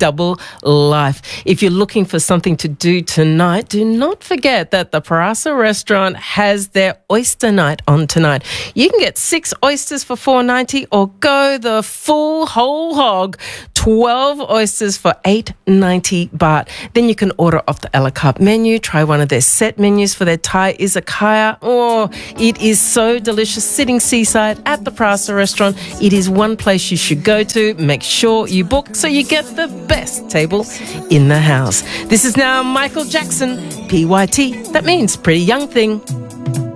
double life. If you're looking for something to do tonight, do not forget that the Parasa restaurant has their oyster night on tonight. You can get 6 oysters for $4.90 or go the full whole hog, 12 oysters for 8.90 baht. Then you can order off the a la carte menu, try one of their set menus for their Thai izakaya. Oh, it is so delicious sitting seaside at the Parasa restaurant. It is one place you should go to. Make sure you book so you get the best table in the house. This is now Michael Jackson, PYT. That means Pretty Young Thing.